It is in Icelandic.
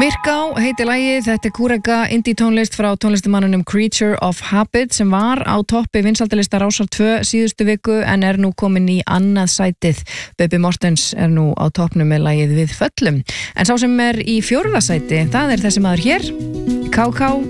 Myrká heitir lagið, þetta Kúreka indie tónlist frá tónlistamannunum Creature of Habit sem var á toppi vinsældarlista Rásar 2 síðustu viku en nú komin í annað sætið. Bubbi Morthens nú á toppnum með lagið Við föllum. En sá sem í 4. sæti, það þessi maður hér, KK